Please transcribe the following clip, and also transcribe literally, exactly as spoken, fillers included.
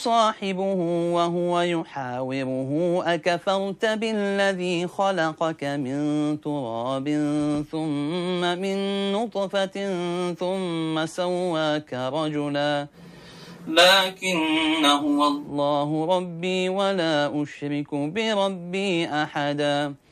صاحبه وهو يحاوره أكفرت بالذي خلقك من تراب ثم من نطفة ثم سواك رجلا لكن هو الله ربي ولا أشرك بربي أحدا